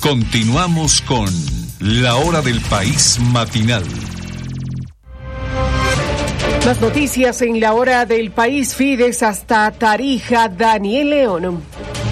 Continuamos con La Hora del País Matinal. Más noticias en La Hora del País. Fides hasta Tarija, Daniel León.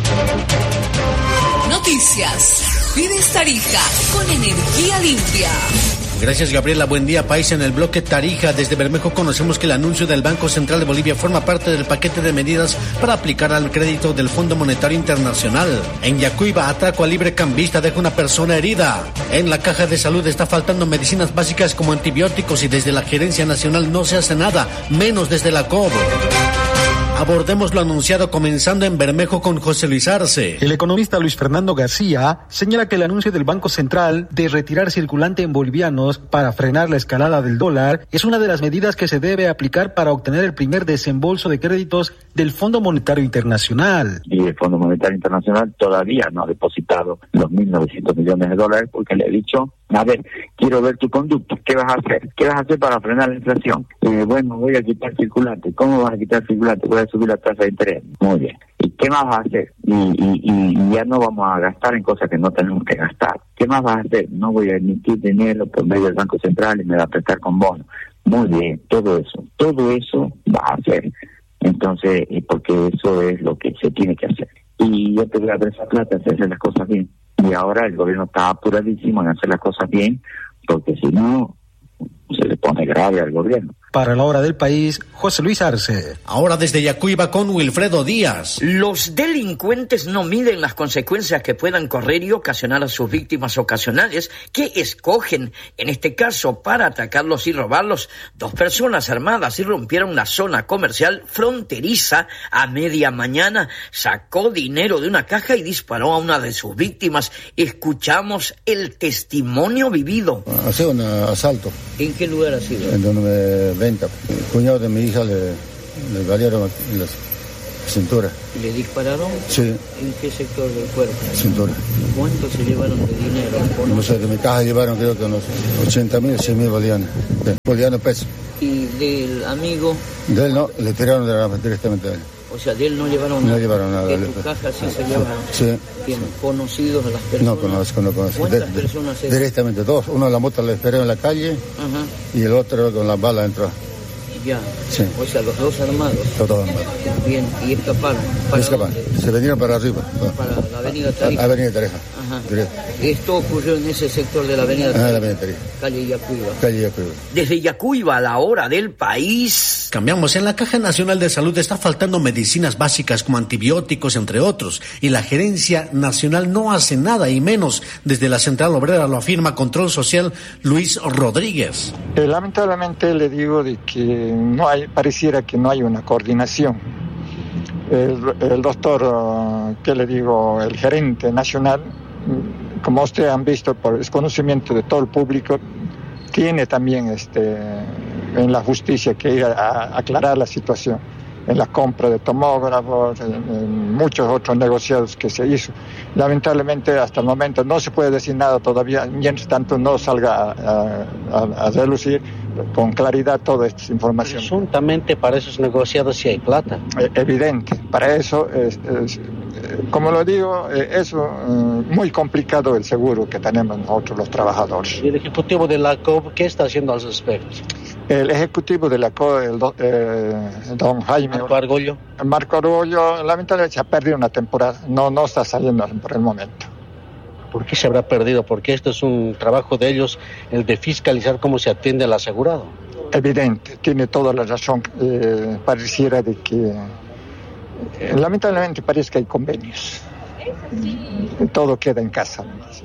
Noticias. Fides Tarija, con energía limpia. Gracias, Gabriela. Buen día, país. En el bloque Tarija, desde Bermejo, conocemos que el anuncio del Banco Central de Bolivia forma parte del paquete de medidas para aplicar al crédito del Fondo Monetario Internacional. En Yacuiba, atraco a libre cambista deja una persona herida. En la caja de salud está faltando medicinas básicas como antibióticos y desde la Gerencia Nacional no se hace nada, menos desde la COB. Abordemos lo anunciado comenzando en Bermejo con José Luis Arce. El economista Luis Fernando García señala que el anuncio del Banco Central de retirar circulante en bolivianos para frenar la escalada del dólar es una de las medidas que se debe aplicar para obtener el primer desembolso de créditos del Fondo Monetario Internacional. Y el Fondo Monetario Internacional todavía no ha depositado los 1.900 millones de dólares porque le he dicho, a ver, quiero ver tu conducta, ¿qué vas a hacer? ¿Qué vas a hacer para frenar la inflación? Bueno, voy a quitar circulante. ¿Cómo vas a quitar circulante? Voy a subir la tasa de interés. Muy bien. ¿Y qué más vas a hacer? Y ya no vamos a gastar en cosas que no tenemos que gastar. ¿Qué más vas a hacer? No voy a emitir dinero por medio del Banco Central y me va a prestar con bonos. Muy bien, todo eso va a hacer. Entonces, porque eso es lo que se tiene que hacer. Y yo te voy a prestar plata, hacer las cosas bien. Y ahora el gobierno está apuradísimo en hacer las cosas bien, porque si no, se le pone grave al gobierno. Para La Hora del País, José Luis Arce. Ahora desde Yacuiba con Wilfredo Díaz. Los delincuentes no miden las consecuencias que puedan correr y ocasionar a sus víctimas ocasionales que escogen, en este caso, para atacarlos y robarlos. 2 personas armadas irrumpieron la zona comercial fronteriza a media mañana, sacó dinero de una caja y disparó a una de sus víctimas. Escuchamos el testimonio vivido. Ha sido un asalto. ¿En qué lugar ha sido? En donde me venta. El cuñado de mi hija le valieron en la cintura. ¿Le dispararon? Sí. ¿En qué sector del cuerpo? Cintura. ¿Cuánto se llevaron de dinero? No sé, de mi caja llevaron creo que unos 80.000, 100.000 bolivianos pesos. ¿Y del amigo? De él no, le tiraron directamente a él. O sea, de él no llevaron nada. No llevaron nada. ¿De tu caja sí se llevaron? Sí. ¿Quién? ¿Conocidos a las personas? No conozco. ¿Cuántas personas es? Directamente 2. Uno en la moto le esperó en la calle. Ajá. Y el otro con las balas entró. Ya. Sí. O sea, los 2 armados. Los 2 armados. Bien, y escaparon. Se vinieron para arriba. Para la avenida Tarija. Avenida Tarija. Ajá. Esto ocurrió en ese sector de la avenida Tarija. La avenida Tarija. Calle Yacuiba. Desde Yacuiba, a La Hora del País. Cambiamos. En la Caja Nacional de Salud está faltando medicinas básicas como antibióticos, entre otros. Y la Gerencia Nacional no hace nada, y menos desde la Central Obrera, lo afirma Control Social Luis Rodríguez. Lamentablemente le digo de que pareciera que no hay una coordinación. El doctor, el gerente nacional, como ustedes han visto por desconocimiento de todo el público, tiene también en la justicia que ir a aclarar la situación. En la compra de tomógrafos, en muchos otros negociados que se hizo. Lamentablemente hasta el momento no se puede decir nada todavía, mientras tanto no salga a relucir con claridad toda esta información. Presuntamente para esos negociados sí hay plata. Evidente, para eso, como lo digo, es muy complicado el seguro que tenemos nosotros los trabajadores. ¿Y el ejecutivo de la COB qué está haciendo al respecto? El ejecutivo de la COB, don Jaime Marco Argollo, lamentablemente se ha perdido una temporada, no está saliendo por el momento. ¿Por qué se habrá perdido? Porque esto es un trabajo de ellos, el de fiscalizar cómo se atiende al asegurado. Evidente, tiene toda la razón. Pareciera de que, lamentablemente parece que hay convenios. Todo queda en casa.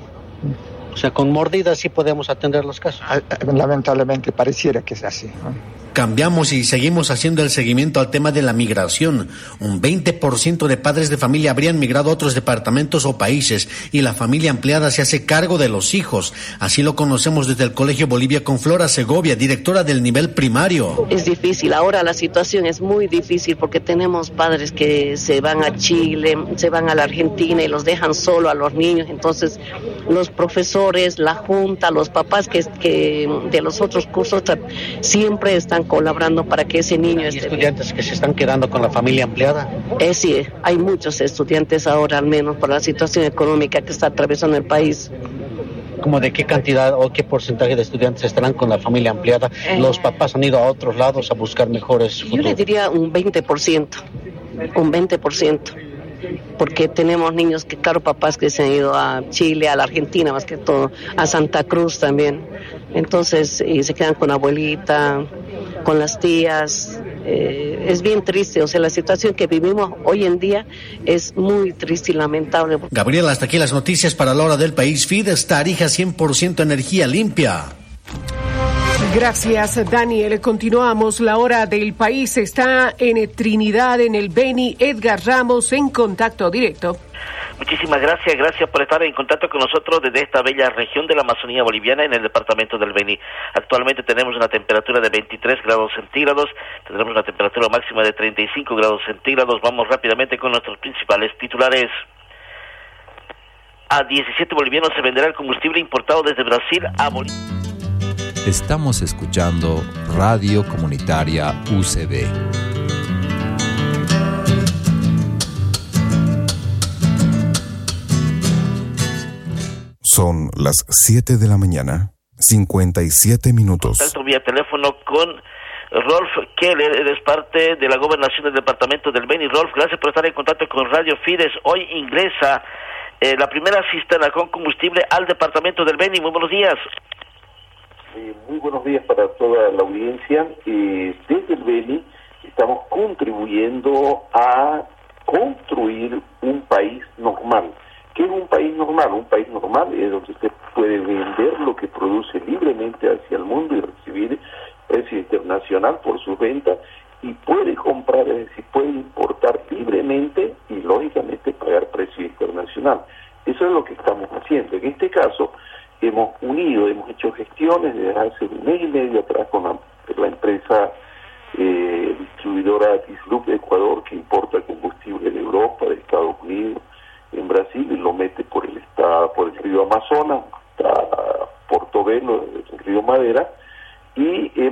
O sea, con mordidas sí podemos atender los casos. Lamentablemente pareciera que es así. Cambiamos y seguimos haciendo el seguimiento al tema de la migración. Un 20% de padres de familia habrían migrado a otros departamentos o países y la familia ampliada se hace cargo de los hijos. Así lo conocemos desde el Colegio Bolivia con Flora Segovia, directora del nivel primario. Es difícil, ahora la situación es muy difícil porque tenemos padres que se van a Chile, se van a la Argentina y los dejan solo a los niños. Entonces los profesores profesores, la junta, los papás que de los otros cursos siempre están colaborando para que ese niño esté bien. ¿Hay estudiantes que se están quedando con la familia ampliada? Sí, hay muchos estudiantes ahora, al menos por la situación económica que está atravesando el país. ¿Cómo de qué cantidad o qué porcentaje de estudiantes estarán con la familia ampliada? ¿Los papás han ido a otros lados a buscar mejores futuros? Yo le diría un 20%, porque tenemos niños que, claro, papás que se han ido a Chile, a la Argentina más que todo, a Santa Cruz también, entonces y se quedan con abuelita, con las tías. Es bien triste, o sea, la situación que vivimos hoy en día es muy triste y lamentable. Gabriel, hasta aquí las noticias para la hora del país. Fides Tarija, 100% energía limpia. Gracias, Daniel. Continuamos. La hora del país está en Trinidad, en el Beni. Edgar Ramos en contacto directo. Muchísimas gracias por estar en contacto con nosotros desde esta bella región de la Amazonía boliviana en el departamento del Beni. Actualmente tenemos una temperatura de 23 grados centígrados, tendremos una temperatura máxima de 35 grados centígrados. Vamos rápidamente con nuestros principales titulares. A 17 bolivianos se venderá el combustible importado desde Brasil a Bolivia. Estamos escuchando Radio Comunitaria UCB. Son las 7 de la mañana, 57 minutos. Contacto vía teléfono con Rolf Keller, es parte de la gobernación del departamento del Beni. Rolf, gracias por estar en contacto con Radio Fides. Hoy ingresa la primera cisterna con combustible al departamento del Beni. Muy buenos días. Muy buenos días para toda la audiencia. Desde el Beni estamos contribuyendo a construir un país normal. ¿Qué es un país normal? Un país normal es donde usted puede vender lo que produce libremente hacia el mundo y recibir precio internacional por sus ventas, y puede comprar, es decir, puede importar libremente y lógicamente pagar precio internacional. Eso es lo que estamos haciendo. En este caso hemos hecho gestiones desde hace un mes y medio atrás con la empresa distribuidora Tislup de Ecuador, que importa combustible de Europa, de Estados Unidos, en Brasil, y lo mete por el río Amazonas, hasta Portobelo, el río Madera, y